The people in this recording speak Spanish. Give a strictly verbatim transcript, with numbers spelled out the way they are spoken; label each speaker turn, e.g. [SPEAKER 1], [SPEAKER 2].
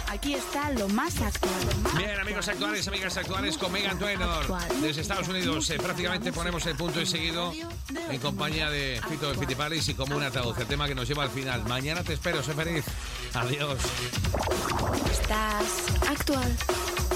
[SPEAKER 1] Aquí está lo más actual. Lo más
[SPEAKER 2] Bien, amigos actuales, amigas actuales, con Meghan Trainor desde Estados Unidos. Eh, prácticamente ponemos el punto y seguido en compañía de Fito de Fitipalis y como un ataúd. El tema que nos lleva al final. Mañana te espero, sé feliz. Adiós.
[SPEAKER 1] Estás actual.